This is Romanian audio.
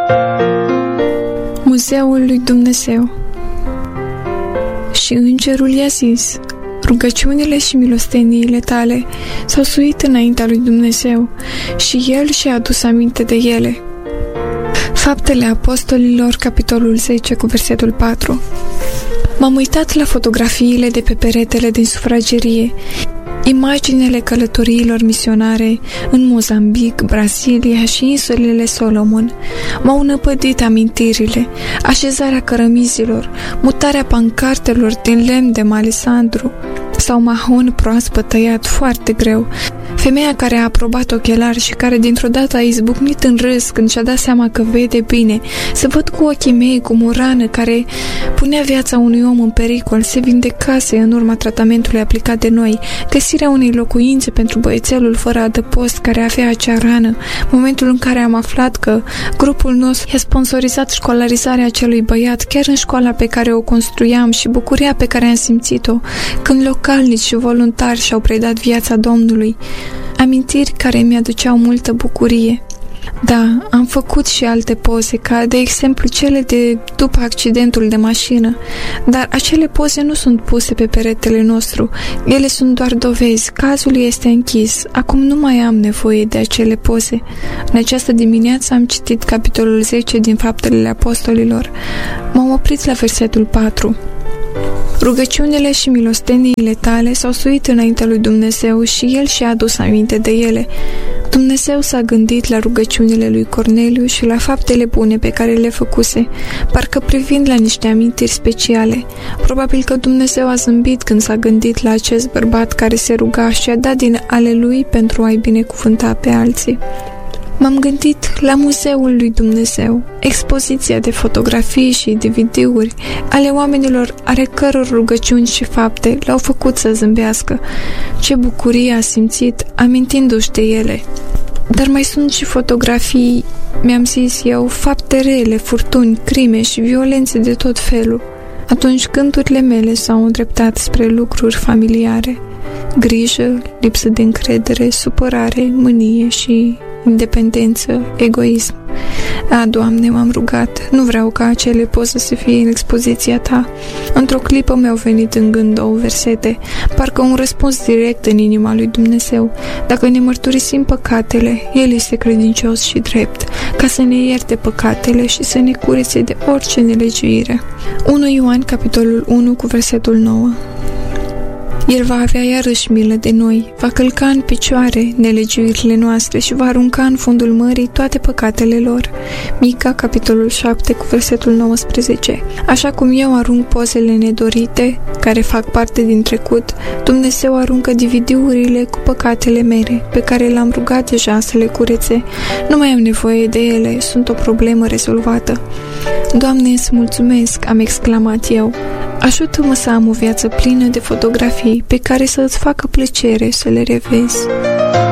Muzeul lui Dumnezeu. Și îngerul i-a zis: rugăciunile și milosteniile tale s-au suit înaintea lui Dumnezeu și El și-a adus aminte de ele. Faptele Apostolilor, capitolul 10, cu versetul 4. M-am uitat la fotografiile de pe peretele din sufragerie, imaginele călătoriilor misionare în Mozambic, Brazilia și insulele Solomon. M-au năpădit amintirile, așezarea cărămizilor, mutarea pancartelor din lemn de malisandru sau mahon proaspăt tăiat foarte greu, femeia care a aprobat ochelari și care dintr-o dată a izbucnit în râs când și-a dat seama că vede bine, să văd cu ochii mei cum o rană care punea viața unui om în pericol se vindecase în urma tratamentului aplicat de noi, găsirea unei locuințe pentru băiețelul fără adăpost care avea acea rană, momentul în care am aflat că grupul nostru i-a sponsorizat școlarizarea acelui băiat chiar în școala pe care o construiam și bucuria pe care am simțit-o când localnici și voluntari și-au predat viața Domnului. Amintiri care mi-aduceau multă bucurie. Da, am făcut și alte poze, ca de exemplu cele de după accidentul de mașină, dar acele poze nu sunt puse pe peretele nostru, ele sunt doar dovezi, cazul este închis, acum nu mai am nevoie de acele poze. În această dimineață am citit capitolul 10 din Faptele Apostolilor. M-am oprit la versetul 4. Rugăciunile și milosteniile tale s-au suit înaintea lui Dumnezeu și El și-a adus aminte de ele. Dumnezeu s-a gândit la rugăciunile lui Corneliu și la faptele bune pe care le făcuse, parcă privind la niște amintiri speciale. Probabil că Dumnezeu a zâmbit când s-a gândit la acest bărbat care se ruga și a dat din ale lui pentru a-i binecuvânta pe alții. M-am gândit la Muzeul lui Dumnezeu, expoziția de fotografii și DVD-uri ale oamenilor ale căror rugăciuni și fapte l-au făcut să zâmbească. Ce bucurie a simțit amintindu-și de ele. Dar mai sunt și fotografii, mi-am zis eu, fapte rele, furtuni, crime și violențe de tot felul. Atunci gândurile mele s-au îndreptat spre lucruri familiare. Grijă, lipsă de încredere, supărare, mânie și independență, egoism. Doamne, m-am rugat, nu vreau ca acele poze să fie în expoziția Ta. Într-o clipă mi-au venit în gând 2 versete, parcă un răspuns direct în inima lui Dumnezeu. Dacă ne mărturisim păcatele, El este credincios și drept, ca să ne ierte păcatele și să ne curețe de orice nelegiuire. 1 Ioan, capitolul 1, cu versetul 9. El va avea iarăși milă de noi, va călca în picioare nelegiuirile noastre și va arunca în fundul mării toate păcatele lor. Mica, capitolul 7, cu versetul 19. Așa cum eu arunc pozele nedorite, care fac parte din trecut, Dumnezeu aruncă DVD-urile cu păcatele mele, pe care l-am rugat deja să le curețe. Nu mai am nevoie de ele, sunt o problemă rezolvată. Doamne, îți mulțumesc, am exclamat eu. Ajută-mă să am o viață plină de fotografii pe care să îți facă plăcere să le revezi.